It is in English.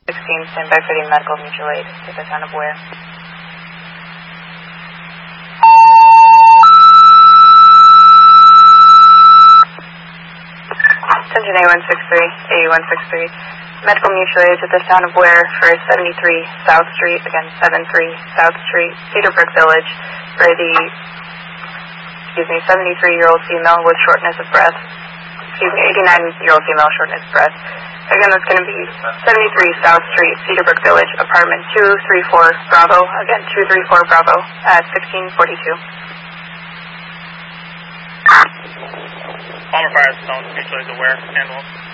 16, stand by for the medical mutual aid to the town of Ware. Attention A163, medical mutual aid to the town of Ware for 73 South Street, again 73 South Street, Cedarbrook Village, for the 73-year-old female with shortness of breath. 89-year-old female shortness of breath. Again, that's going to be 73 South Street, Cedarbrook Village, apartment 234 Bravo. Again, 234 Bravo at 1642. Palmer Firestone, mutual aid to Ware, handle.